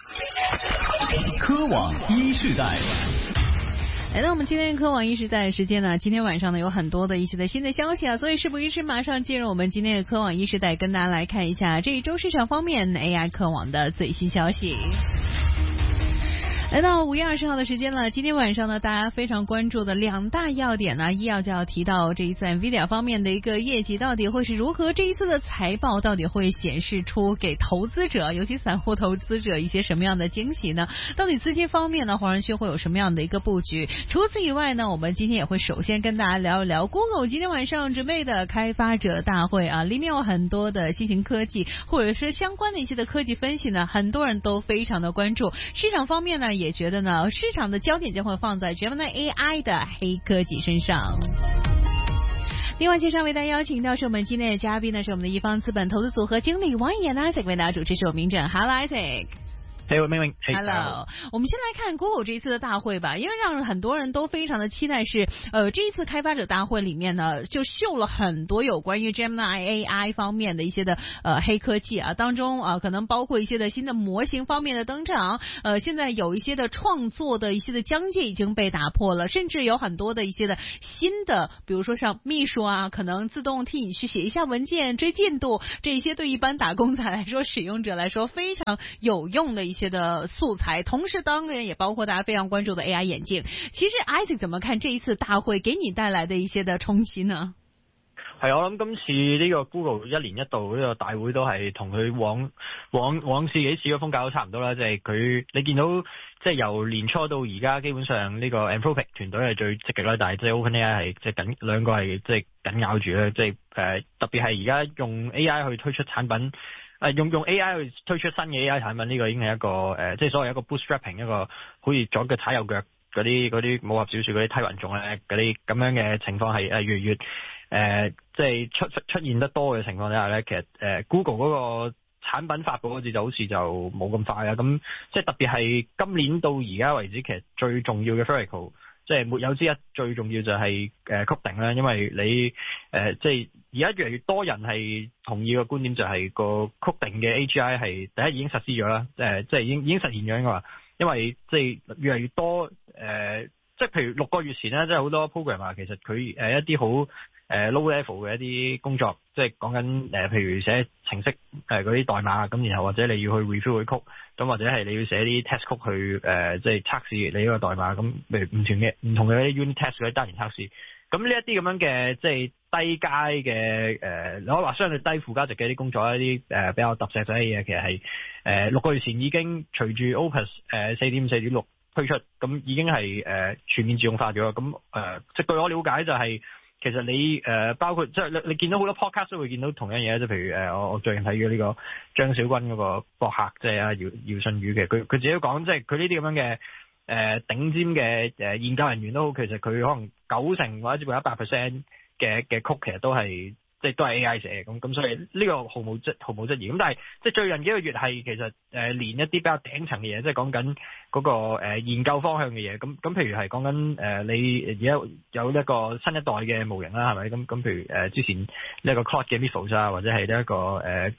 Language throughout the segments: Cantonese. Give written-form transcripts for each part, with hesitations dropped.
科網一世代。 来到我们今天科网一时代的时间呢，今天晚上呢有很多的一些的新的消息啊，所以事不宜迟，马上进入我们今天的科网一时代，跟大家来看一下这一周市场方面 AI 科网的最新消息。来到5月20号的时间了，今天晚上呢，大家非常关注的两大要点呢，一要就要提到这一次 NVIDIA 方面的一个业绩到底会是如何，这一次的财报到底会显示出给投资者，尤其散户投资者一些什么样的惊喜呢？到底资金方面呢，黄仁勋会有什么样的一个布局？除此以外呢，我们今天也会首先跟大家聊一聊 Google 今天晚上准备的开发者大会啊，里面有很多的新型科技或者是相关的一些的科技分析呢，很多人都非常的关注。市场方面呢，也觉得呢，市场的焦点将会放在 Gemini AI 的黑科技身上。另外，介绍为大家邀请到是我们今天的嘉宾呢，是我们的一方资本投资组合经理王岩 Isaac 为大家主持，是我明正 Hello Isaac。 嘿，我明明。 Hello， 我们先来看 Google 这一次的大会吧，因为让很多人都非常的期待是，这一次开发者大会里面呢，就秀了很多有关于 Gemini AI 方面的一些的黑科技啊，当中可能包括一些的新的模型方面的登场，现在有一些的创作的一些的疆界已经被打破了，甚至有很多的一些的新的，比如说像秘书啊，可能自动替你去写一下文件、追进度，这些对一般打工仔来说、使用者来说非常有用的一些的素材，同时当然也包括大家非常關注的 AI 眼鏡。其實 Isaac 怎麼看這一次大會給你帶來的一些的衝擊呢？ 係，我諗今次呢個 Google 一年一度呢個大會都係同佢往事幾次嘅風格都差唔多啦，即係佢你見到即係由年初到而家，基本上呢個 Anthropic 團隊係最積極啦，但係即係 OpenAI 係即係兩個係即係緊咬住咧，即係特別係而家用 AI 去推出產品。用 AI 去推出新嘅 AI 產品，呢個已經係一個即係所謂一個 bootstrapping， 一個好似左腳踩右腳嗰啲武俠小說嗰啲梯雲種咧，嗰啲咁樣嘅情況係越嚟越即係出現得多嘅情況底下咧，其實Google 嗰個產品發布嗰次就好似就冇咁快啦。咁即係特別係今年到而家為止，其實最重要嘅 vertical 即係沒有之一，最重要就係coding啦，因為你即係而家越嚟越多人係同意個觀點，就係個 coding 嘅 AGI 係第一已經實施咗啦，即係已經實現咗應該話，因為即係越嚟越多即係譬如6個月前咧，即係好多 programmer 其實佢一啲好low level 嘅一啲工作，即係講緊譬如寫程式嗰啲代碼，咁然後或者你要去 review 佢 code，咁或者係你要寫啲 test code 去即係測試你嗰個代碼，咁譬如唔同嘅啲 unit test 嗰啲單元測試，咁呢一啲咁樣嘅即係低階嘅你可以話相對低附加值嘅一啲工作，一啲比較揼石仔嘅嘢，其實係6個月前已經隨住 Opus 4.5 4.6 推出，咁已經係全面自動化咗。咁即係據我了解就係、其實你包括即係你見到好多 podcast 都會見到同樣嘢，即係譬如我最近睇咗呢個張小軍嗰個博客，即係姚信宇嘅，佢自己都講，即係佢呢啲咁樣嘅頂尖嘅研究人員都好，其實佢可能90%或者接近100% 嘅曲其實都係即係都係 AI 寫嘅，咁所以呢個毫無質疑。咁但係即係最近幾個月係其實連一啲比較頂層嘅嘢，即係講緊嗰個研究方向嘅嘢。咁譬如係講緊你而家有一個新一代嘅模型啦，係咪？咁譬如之前呢一個 Claude 嘅 Mythos 啊，或者係呢一個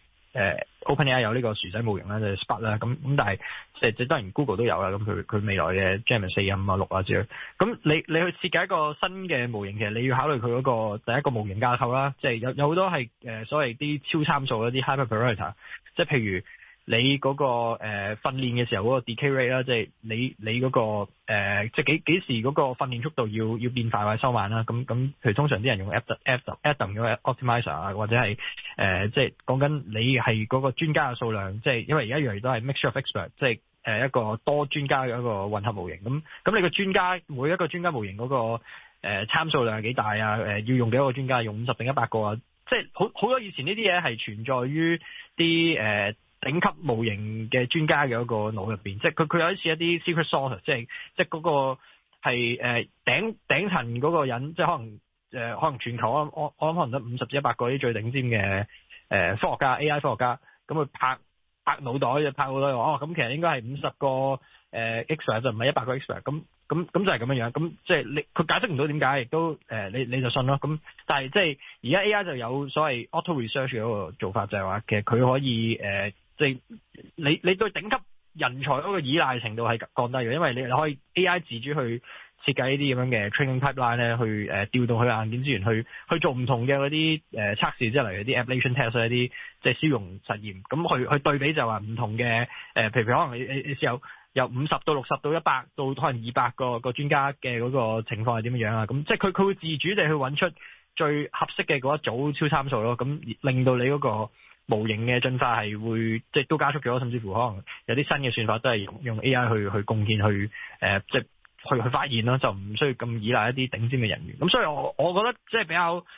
OpenAI 有呢個薯仔模型啦，即係 Spark 啦。咁但係即係當然 Google 都有啦。咁佢未來嘅 Gemini 4啊、5啊、6啊之類。咁你去設計一個新嘅模型，其實你要考慮佢嗰個第一個模型架構啦。即係有好多係所謂啲超參數一啲 hyperparameter， 即係譬如你嗰個訓練嘅時候嗰個 decay rate 啦，即係你嗰個即係幾時嗰個訓練速度要變快或者收慢啦。咁譬如通常啲人用 Adam 嘅 optimizer 啊，或者係即係講緊你係嗰個專家嘅數量，即係因為而家越嚟越多係 mixture of expert， 即係一個多專家嘅一個混合模型。咁你個專家每一個專家模型嗰個參數量係幾大啊？要用幾多個專家？用50定100個啊？即係好多以前呢啲嘢係存在於啲頂級模型嘅專家嘅嗰個腦入邊，即係佢有一次一啲 secret source， 即係嗰個係頂層嗰個人，即係可能全球我諗可能得50至100個啲最頂尖嘅科學家 AI 科學家，咁佢拍腦袋就拍腦袋話咁其實應該係50個expert 就唔係100個 expert， 咁就係咁樣樣，咁即係佢解釋唔到點解，亦都你就信咯。咁但係即係而家 AI 就有所謂 auto research 嘅嗰個做法，就係話其實佢可以即係你對頂級人才嗰個依賴程度係降低嘅，因為你可以 AI 自主去設計呢啲咁樣嘅 training pipeline 咧，去調動佢硬件資源去做唔同嘅嗰啲測試，即係例如啲 ablation test 一啲即係消融實驗，咁去對比就話唔同嘅譬如可能你試由50到60到100到可能200個專家嘅嗰個情況係點樣啊？咁即係佢會自主地去揾出最合適嘅嗰一組超參數咯，咁令到你嗰個模型嘅進化係會即係都加速咗，甚至乎可能有啲新嘅算法都係用 AI 去貢獻去即係去發現咯，就唔需要咁依賴一啲頂尖嘅人員。咁所以我覺得即係比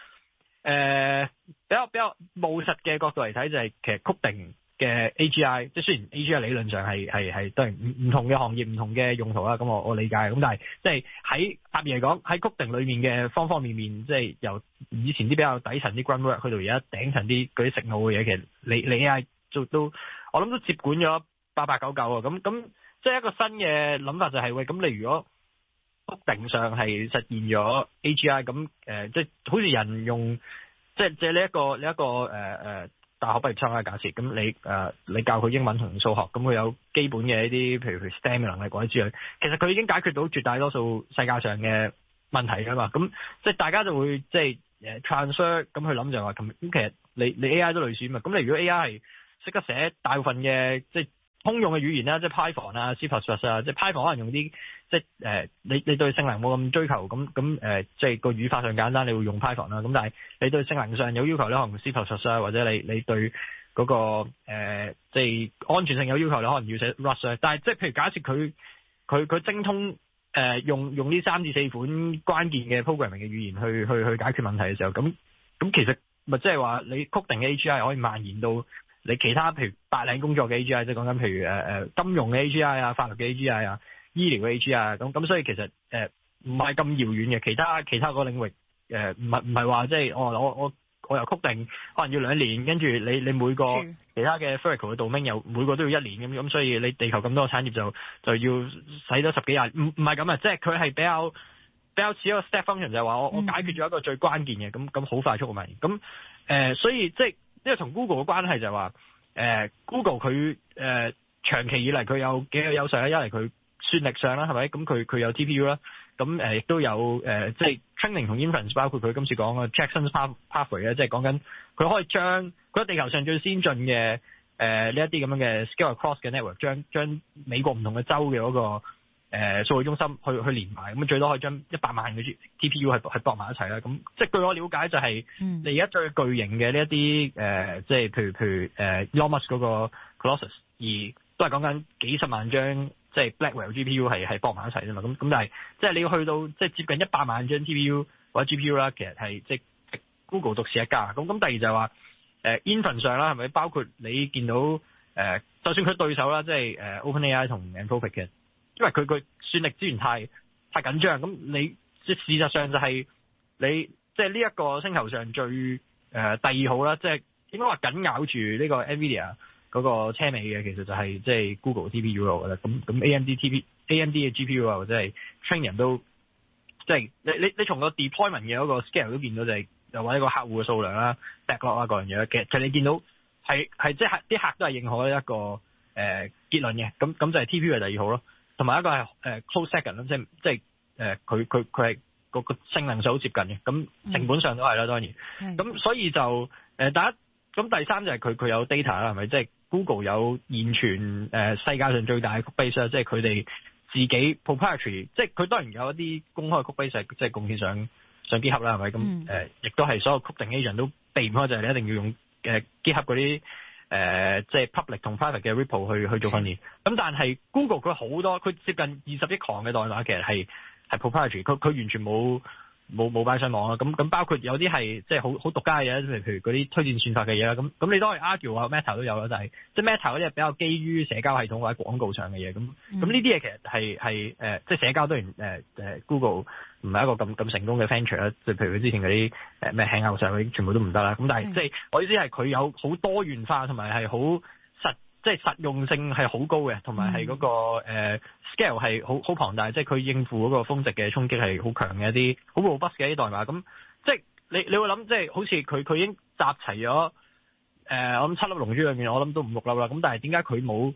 較務實嘅角度嚟睇，就係其實 coding嘅 AGI， 即係雖然 AGI 理論上係當然唔同嘅行業唔同嘅用途啦，咁我理解。咁但係即係喺特別嚟講，喺 coding 裏面嘅方方面面，即係由以前啲比較底層啲 groundwork 去到而家頂層啲嗰啲食腦嘅嘢，其實你 AI 都我諗都接管咗899啊。咁即係一個新嘅諗法就係喂，咁你如果 coding 上係實現咗 AGI， 咁即係好似人用即係呢一個大學畢業生嘅假設，咁你教佢英文同數學，咁佢有基本嘅一啲譬如 STEM 嘅能力或者之類，其實佢已經解決到絕大多數世界上嘅問題㗎嘛。咁即係大家就會即係transfer 咁去諗就係話，咁其實你 AI 都類似嘛。咁你如果 AI 係識得寫大部分嘅即係通用嘅語言啦，即係 Python 啊、C++ 啊，即係 Python 可能用啲即係你對性能冇咁追求，咁即係個語法上簡單，你會用 Python 啦。咁但係你對性能上有要求咧，可能用 C++ 啊，或者你對嗰個即係安全性有要求，你可能要寫 Rust 啊。但係即係譬如假設佢精通用呢3至4款關鍵嘅 programming 嘅語言去解決問題嘅時候，咁其實咪即係話你 coding 嘅 AGI 可以蔓延到你其他譬如白領工作嘅 AGI， 即係講緊譬如金融嘅 AGI 啊、法律嘅 AGI 啊、醫療嘅 AGI 啊，咁所以其實唔係咁遙遠嘅，其他個領域唔係話即係我由 coding可能要2年，跟住你每個其他嘅 vertical 嘅 domain 又每個都要1年咁所以你地球咁多個產業就要使多10幾廿，唔係咁啊，即係佢係比較似一個 step function，就係話我解決咗一個最關鍵嘅，咁好快速嘅問題。咁所以即係呢個同 Google 嘅關係就係話Google 佢長期以嚟佢有幾個優勢啦，一嚟佢算力上啦，係咪？咁佢有 TPU 啦，咁亦都有即係 training 同 inference， 包括佢今次講嘅 Jackson's Pathway 咧，即係講緊佢可以將佢喺地球上最先進嘅呢一啲咁樣嘅 scale across 嘅 network， 將美國唔同嘅州嘅嗰個數據中心去連埋，咁最多可以將100萬嘅 TPU 係駁埋一齊啦。咁即係據我了解就係你而家最巨型嘅呢一啲即係譬如Elon Musk 嗰個 Colossus， 而都係講緊幾十萬張即係 Blackwell GPU 係駁埋一齊啫嘛。咁但係即係你要去到即係接近100萬張 TPU 或者 GPU 啦，其實係即係 Google 獨市一家。咁第二就係話inference 上啦，係咪包括你見到就算佢對手啦，即係OpenAI 同 Anthropic 嘅。因為佢算力資源太緊張，咁你即事實上就係你即係呢一個星球上最第二好啦，即係應該話緊咬住呢個 NVIDIA 嗰個車尾嘅，其實就係即係 Google TPU 咯，我覺得咁 AMD 嘅 GPU 啊，或者係 training 都即係你從個 deployment 嘅嗰個 scale 都見到就係又或者個客戶嘅數量啦、backlog 啊各樣嘢，其實你見到係即係啲客都係認可一個結論嘅，咁就係 TPU 係第二好咯。同埋一個係close second 咯，即係佢係個性能上好接近嘅，咁成本上都係啦，當然。咁所以就第三就係佢有 data 啦，係咪？即係 Google 有現存世界上最大嘅 codebase 啦，即係佢哋自己 proprietary， 即係佢當然有一啲公開嘅 codebase，即係貢獻上 GitHub 啦，係咪？咁亦都係所有 coding agent 都避唔開，就係你一定要用GitHub 嗰啲。即係 public 同 private 嘅 repo 去做訓練，咁但係 Google 佢好多，佢接近20億行嘅代碼，其實係 proprietary， 佢完全冇擺上網啦。咁包括有啲係即係好獨家嘅嘢，譬如嗰啲推薦算法嘅嘢啦。咁你都係 argue 啊 Meta 都有啦，但係即係 Meta 嗰啲係比較基於社交系統或者廣告上嘅嘢。咁呢啲嘢其實係即係社交當然Google 唔係一個咁成功嘅 venture 啦。即係譬如佢之前嗰啲咩 Hangout 上嗰啲全部都唔得啦。咁但係即係我意思係佢有好多元化同埋係好即係實用性係好高嘅，同埋係嗰個scale 係好龐大，即係佢應付嗰個峰值嘅衝擊係好強嘅一啲好 robust 嘅一啲代碼。咁即係你會諗，即係好似佢已經集齊咗我諗7粒龍珠裏面，我諗都5、6粒啦。咁但係點解佢冇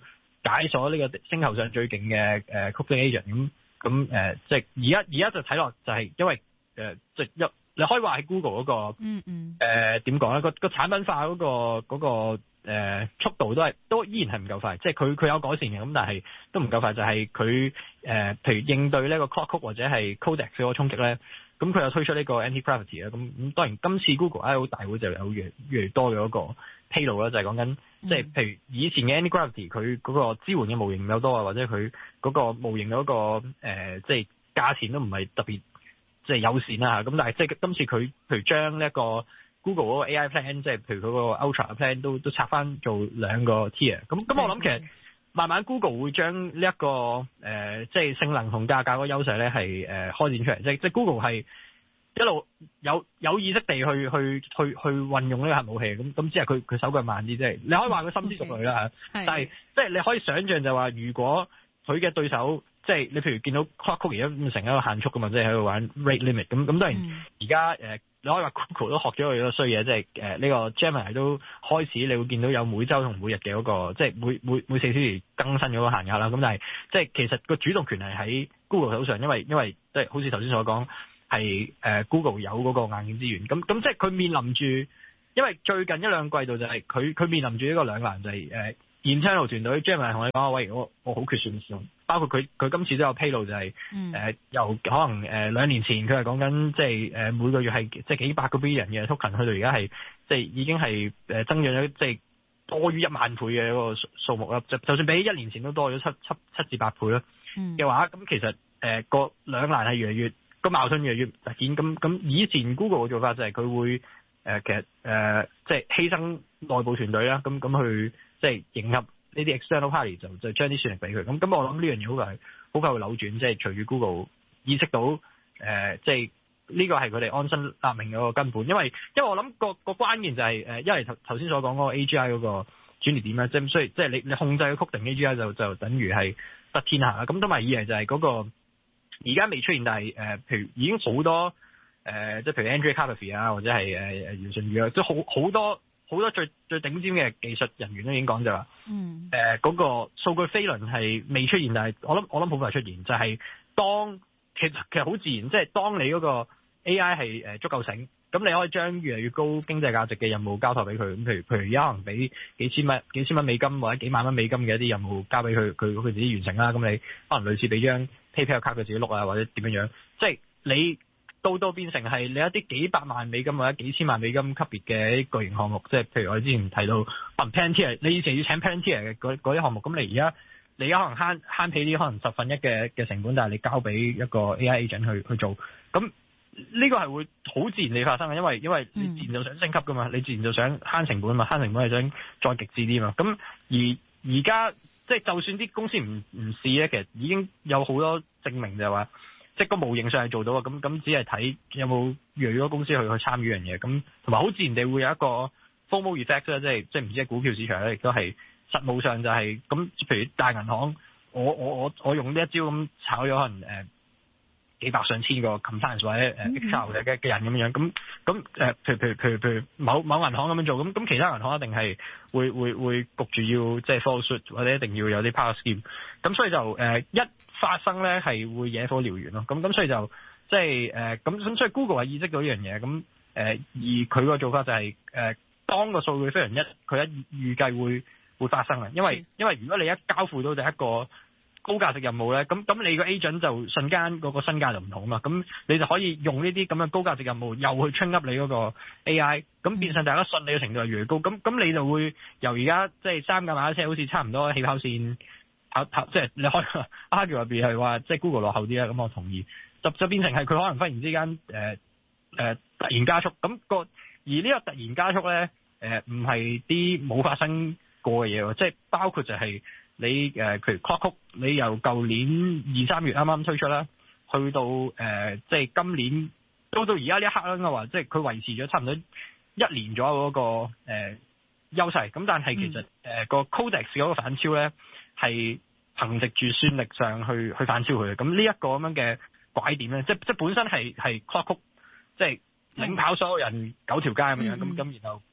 解鎖呢個星球上最勁嘅coding agent 咁即係而家就睇落就係因為即係你可以話係 Google 嗰個點講咧個產品化嗰個速度都依然係唔夠快，即係佢有改善嘅，咁但係都唔夠快，就係佢譬如應對呢個 clock code 或者係 codex 嗰個衝擊咧，咁佢又推出呢個 anti-gravity 啦，咁當然今次 Google I/O 大會就有越嚟越多嘅嗰個披露啦，就係講緊即係譬如以前嘅 anti-gravity 佢嗰個支援嘅模型唔夠多啊，或者佢嗰個模型嗰個即係價錢都唔係特別即係友善啦嚇，咁但係即係今次佢譬如將呢一個 Google 嗰個 AI plan， 即係譬如佢嗰個 Ultra plan 都拆翻做2個 tier， 咁我諗其實慢慢 Google 會將呢一個即係性能同價格嗰個優勢咧係開展出嚟，即係 Google 係一路有意識地去運用呢個核武器，咁只係佢手腳慢啲，即係你可以話佢深思熟慮啦嚇，但係即係你可以想象就話如果佢嘅對手即係你譬如見到 clock code 而家成一個限速噶嘛，即係喺度玩 rate limit， 咁當然而家你可以話 Google 都學咗佢個衰嘢，即係呢個 Gemini 都開始你會見到有每週同每日嘅嗰個即係每4小時更新嗰個限額啦。咁但係即係其實個主動權係喺 Google 手上，因為即係好似頭先所講係Google 有嗰個硬件資源。咁即係佢面臨住，因為最近一兩季度就係佢面臨住一個兩難，就係internal 團隊 Gemini 同你講喂，我好缺算數，包括佢今次都有披露就係由可能2年前佢係講緊即係每個月係即係幾百個 billion 嘅 token， 去到而家係即係已經係增長咗即係多於1萬倍嘅嗰個數目啦，就算比1年前都多咗7至8倍啦嘅話，咁其實個兩難係越嚟越個矛盾越嚟越突顯。咁以前 Google 嘅做法就係佢會其實即係犧牲內部團隊啦，咁去即係迎合呢啲 external party 就將啲算力俾佢。咁我諗呢樣嘢好快會扭轉，即係隨住 Google 意識到即係呢個係佢哋安身立命嘅個根本。因為我諗個關鍵就係因為頭先所講嗰個 AGI 嗰個轉捩點咧，即係所以即係你控制個 coding AGI 就等於係得天下啦。咁同埋二嚟就係嗰個而家未出現，但係譬如已經好多即係譬如 Andrej Karpathy 啊，或者係姚舜宇啊，即係好多最頂尖嘅技術人員都已經講就話，嗰個數據飛輪係未出現，但係我諗好快出現，就係當其實好自然，即係當你嗰個 AI 係足夠醒，咁你可以將越嚟越高經濟價值嘅任務交託俾佢。咁譬如而家可能俾幾千蚊美金或者幾萬蚊美金嘅一啲任務交俾佢自己完成啦。咁你可能類似俾張 PayPal 卡佢自己碌啊，或者點樣，即係你到變成係你一啲幾百萬美金或者幾千萬美金級別嘅巨型項目，即係譬如我哋之前提到可能 Palantir， 你以前要請 Palantir 嘅嗰啲項目，咁你而家可能慳皮啲，可能1/10嘅成本，但係你交俾一個 AI agent 去做，咁呢個係會好自然地發生嘅，因為你自然就想升級噶嘛，你自然就想慳成本嘛，慳成本係想再極致啲嘛。咁而家即係就算啲公司唔試咧，其實已經有好多證明就係話，即係個模型上係做到啊。咁只係睇有冇越嚟越多公司去參與樣嘢，咁同埋好自然地會有一個 FOMO effect 咧，即係唔知係股票市場咧，亦都係實務上就係咁。譬如大銀行，我用呢一招咁炒咗可能幾百上千個 compliance 或者Excel 嘅人咁樣，咁譬如某銀行咁樣做，咁其他銀行一定係會焗住要即係 follow suit，或者一定要有啲 power scheme， 咁所以就一發生咧係會惹火燎原咯。咁所以就即係咁所以 Google 係意識到呢樣嘢，咁而佢個做法就係當個數據飛輪佢一預計會發生啊，因為如果你一交付到第一個高價值任務咧，咁你個 agent 就瞬間嗰個身價就唔同嘛，咁你就可以用呢啲咁嘅高價值任務又去 train up 你嗰個 AI， 咁變相大家信你嘅程度係越嚟越高，咁你就會由而家即係3架馬車好似差唔多起跑線，即係你可以 argue 入邊係話即係 Google 落後啲啦，咁我同意，就變成係佢可能忽然之間突然加速，而呢個突然加速咧唔係啲冇發生過嘅嘢喎，即係包括就係你譬如 Clock Code， 你由舊年2、3月啱啱推出啦，去到即係今年到而家呢一刻啦，我話即係佢維持咗差唔多1年左右嗰個優勢，咁但係其實個 Codex 嗰個反超咧係憑藉住算力上去反超佢嘅，咁呢一個咁樣嘅拐點咧，即係本身係 Clock Code 即係領跑所有人9條街咁樣，咁然後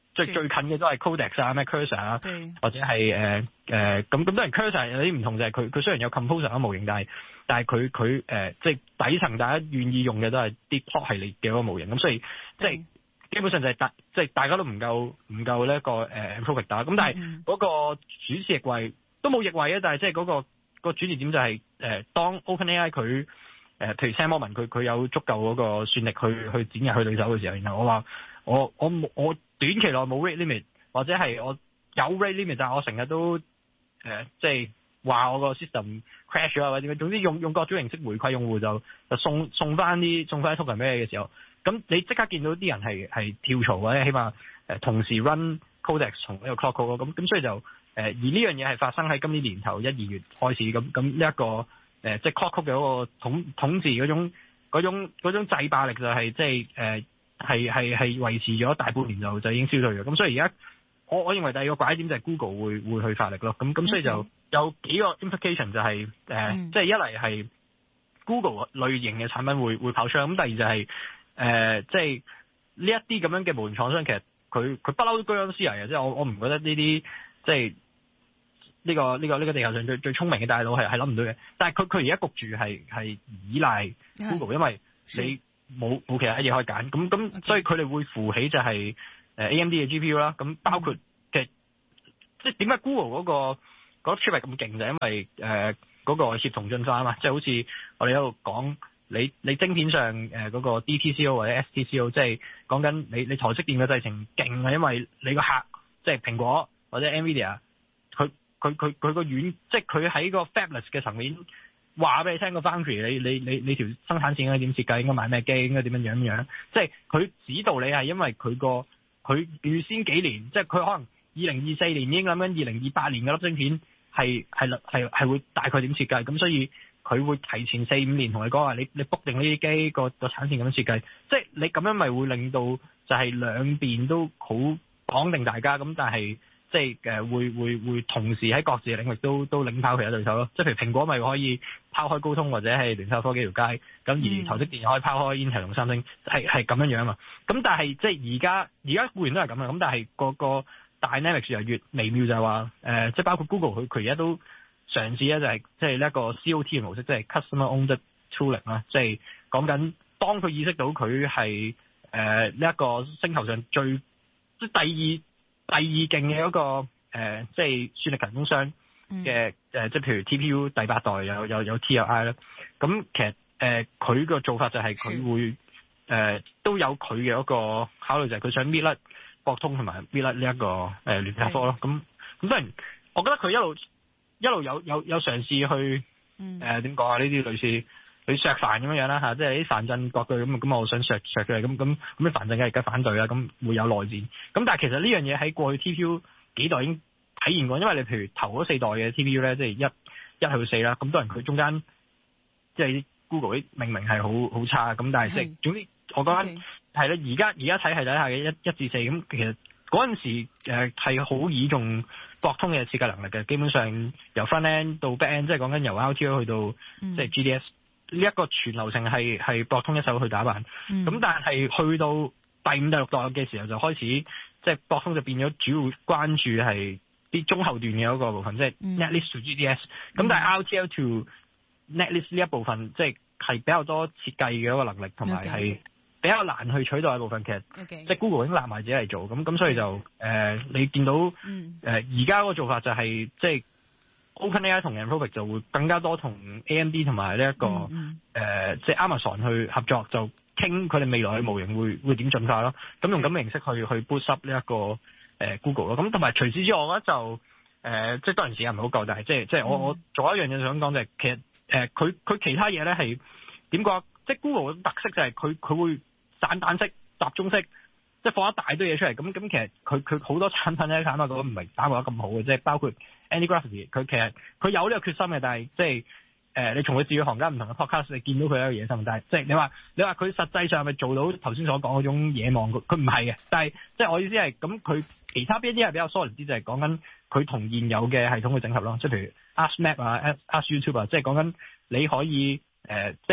最近嘅都係 Codex 啊、咩 Cursor 啊，或者係咁當然 Cursor 有啲唔同就係佢雖然有 Composer 嘅模型，但係佢即係底層大家願意用嘅都係啲 Plot 系列嘅嗰個模型，咁所以即係基本上就係即係大家都唔夠呢一個Anthropic打，咁但係嗰個主次逆位都冇逆位啊，但係即係嗰個轉折點就係當 OpenAI 佢譬如 Sam Altman 佢有足夠嗰個算力去剪入去對手嘅時候，然後我話我短期內冇 rate limit， 或者係我有 rate limit， 但係我成日都即係話我個 system crash 咗啊，或者總之用各種形式回饋用戶就送翻啲 token 俾你嘅時候，咁你即刻見到啲人係跳槽或者起碼同時 run Codex 同呢個 Cloud Code 咯，咁所以就而呢樣嘢係發生喺今年年頭1、2月開始，咁呢一個即係 Cloud Code 嘅嗰個統治嗰種制霸力就係即係係維持咗大半年就已經消退嘅，咁所以而家我認為第二個拐點就係 Google 會去發力咯，咁所以就有幾個 implication 就係即係一嚟係 Google 類型嘅產品會跑出，咁第二就係即係呢一啲咁樣嘅無人廠商，其實佢不嬲都居安思危嘅，即係我唔覺得呢啲即係呢個地球上最聰明嘅大佬係諗唔到嘅，但係佢而家焗住係依賴 Google， 因為你冇其他嘢可以揀，咁所以佢哋會扶起就係AMD 嘅 GPU 啦，咁包括其實即係點解 Google 嗰個 chip 係咁勁，就係因為嗰個協同進化啊嘛，即係好似我哋喺度講你晶片上嗰個 DTCO 或者 STCO， 即係講緊你台積電嘅製程勁啊，因為你個客即係蘋果或者 NVIDIA， 佢個軟即係佢喺個 fabless 嘅層面話俾你聽個 foundry， 你條生產線應該點設計，應該買咩機，應該點樣，即係佢指導你係因為佢預先幾年，即係佢可能2024年已經諗緊2028年嘅粒晶片係會大概點設計，咁所以佢會提前4、5年同你講話，你 book 定呢啲機個產線咁樣設計，即係你咁樣咪會令到就係兩邊都好綁定大家，咁但係即係會同時喺各自嘅領域都領跑其他對手咯，即係譬如蘋果咪可以拋開高通或者係聯發科幾條街，咁而台積電又可以拋開 Intel 同三星，係咁樣嘛。咁但係即係而家固然都係咁樣，咁但係個 dynamics 越嚟越微妙，就係話即係包括 Google 佢而家都嘗試咧，就係即係呢一個 COT 嘅模式，即係 customer owned tooling 啦，即係講緊當佢意識到佢係呢一個星球上最即係第二勁嘅一個即係算力強供商嘅即係譬如 TPU 第8代有 TLI 啦，咁其實佢個做法就係佢會都有佢嘅一個考慮，就係佢想搣甩博通同埋搣甩呢一個聯發科咯，咁當然我覺得佢一路有嘗試去點講啊，呢啲類似佢削藩咁樣啦嚇，即係啲藩鎮割據咁我想削佢嚟，咁啲藩鎮梗係而家反對啦，咁會有內戰。咁但係其實呢樣嘢喺過去 TPU 幾代已經體現過，因為你譬如頭嗰4代嘅 TPU 咧，即係一去到4啦，咁當然佢中間即係 Google 啲命名係好差，咁但係即係總之我講緊係啦，而家體系底下嘅1至4，咁其實嗰陣時係好倚重博通嘅設計能力嘅，基本上由 front end 到 back end， 即係講緊由 RTO 去到即係 GDS。呢一個全流程係博通一手去打扮，咁但係去到第5、第6代嘅時候就開始，即係博通就變咗主要關注係啲中後段嘅嗰個部分，即係 Netlist to GDS。咁但係 RTL to Netlist 呢一部分，即係比較多設計嘅一個能力，同埋係比較難去取代嘅部分。其實即係 Google 已經攬埋自己嚟做，咁所以就你見到而家嗰個做法就係即係。OpenAI 同 Anthropic 就會更加多同 AMD 同埋呢一個即係 Amazon 去合作，就傾佢哋未來嘅模型會點進化咯。咁用咁嘅形式去 boost up 呢一個Google 咯。咁同埋除此之外，我覺得就即係當然時間唔係好夠，但係即係我做一樣嘢想講就係其實佢其他嘢咧係點講？即係 Google 嘅特色就係佢會散彈式、集中式，即係放一大堆嘢出嚟。咁其實佢好多產品咧，坦白講唔係打磨得咁好嘅，即係包括。Andy Graffitti 佢其實佢有呢個決心嘅，但係即係你從佢字裏行間唔同嘅 podcast 你見到佢有一個野心，但係即係你話佢實際上係咪做到頭先所講嗰種野望？佢唔係嘅，但係即係我意思係咁，佢其他邊啲係比較 solid 啲，就係講緊佢同現有嘅系統去整合咯，即係譬如 Ask Map 啊、Ask YouTube 啊，即係講緊你可以即係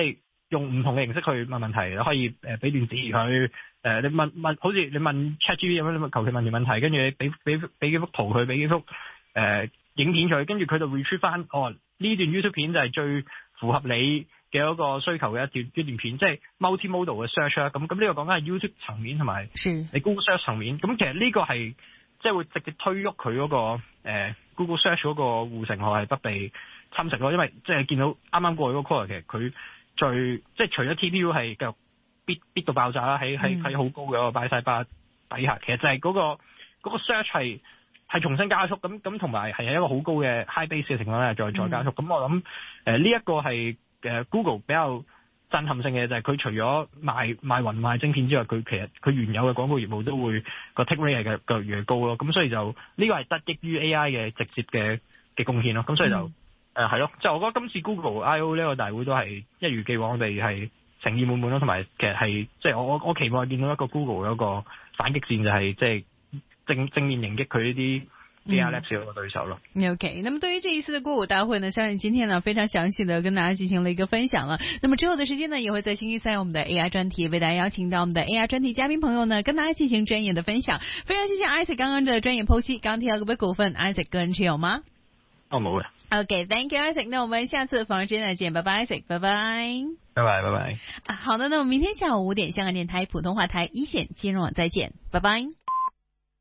用唔同嘅形式去問問題，你可以俾段指示佢，你問好似你問 ChatGPT 咁樣，你求其問條問題，跟住你俾幾幅圖佢，俾幾幅影片佢，跟住佢就 retrieve 翻，呢段 YouTube 片就係最符合你嘅嗰個需求嘅一段片，即係 multimodal 嘅 search 啦。咁呢個講緊係 YouTube 層面同埋你 Google Search 層面。咁其實呢個係即係會直接推喐佢嗰個Google Search 嗰個護城河係不被侵蝕咯。因為即係見到啱啱過去嗰個 quarter 其實佢即係除咗 TPU 係繼續逼到爆炸啦，喺好高嘅一個 buy side bar底下，其實就係嗰個 search 係重新加速，咁同埋係一個好高嘅 high base 嘅情況咧，再加速。咁我諗呢一個係Google 比較震撼性嘅就係佢除咗賣雲賣晶片之外，佢其實佢原有嘅廣告業務都會個 take rate 係越嚟越高咯。咁所以就呢個係得益於 AI 嘅直接嘅貢獻咯。咁所以就係咯，就我覺得今次 Google I/O 呢個大會都係一如既往地係誠意滿滿咯，同埋其實係即係我期望見到一個 Google 有一個反擊戰，就係即係正面迎擊佢呢啲 AI Labs 嗰個對手咯。 OK， 那麼對於這一次的Google 大會呢，相信今天呢非常詳細的跟大家進行了一個分享了。那麼之後的時間呢，也會在星期三我們的 AI 專題為大家邀請到我們的 AI 專題嘉賓朋友呢，跟大家進行專業的分享。非常謝謝 Isaac 剛剛的專業剖析。剛提到個別股份 ，Isaac 個人持有嗎？ 冇嘅。 OK，Thank you Isaac。那我們下次訪問時間再見，拜拜 Isaac， 拜拜。 拜拜拜拜。 好的，那麼明天下午5點香港電台普通話台一線金融網再見，拜拜。